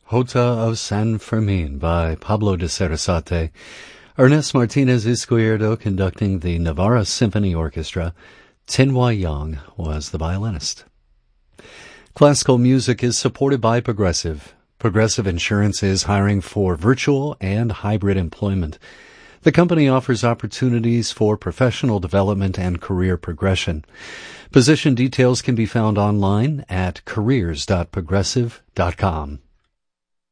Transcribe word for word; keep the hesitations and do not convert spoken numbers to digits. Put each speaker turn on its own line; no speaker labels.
Jota of San Fermin by Pablo de Sarasate. Ernest Martinez Izquierdo conducting the Navarra Symphony Orchestra. Tin-Wai Yang was the violinist. Classical music is supported by Progressive. Progressive Insurance is hiring for virtual and hybrid employment. The company offers opportunities for professional development and career progression. Position details can be found online at careers dot progressive dot com.